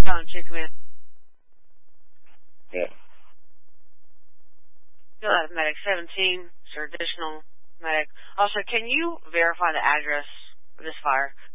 Calling 2 Command. Yeah. You'll have medic 17, sir, additional medic. Also, can you verify the address of this fire?